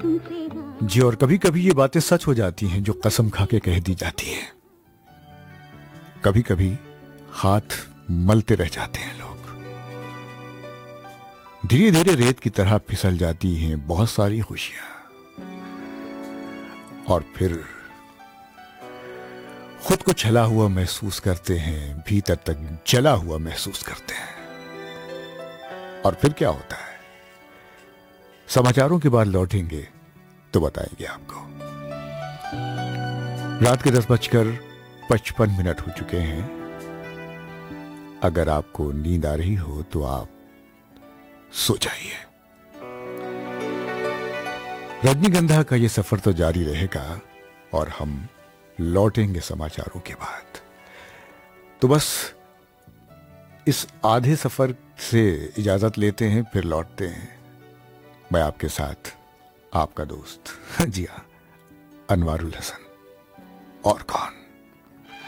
जी, और कभी कभी ये बातें सच हो जाती हैं जो कसम खा के कह दी जाती हैं। कभी कभी हाथ मलते रह जाते हैं लोग। धीरे धीरे रेत की तरह फिसल जाती हैं बहुत सारी खुशियां, और फिर खुद को छला हुआ महसूस करते हैं, भीतर तक जला हुआ महसूस करते हैं। और फिर क्या होता है, समाचारों के बाद लौटेंगे तो बताएंगे आपको। रात के 10:55 हो चुके हैं। अगर आपको नींद आ रही हो तो आप सो जाइए। रजनीगंधा का ये सफर तो जारी रहेगा और हम लौटेंगे समाचारों के बाद। तो बस इस आधे सफर से इजाजत लेते हैं, फिर लौटते हैं। मैं आपके साथ आपका दोस्त, जी हाँ, अनवारुल हसन। और कौन।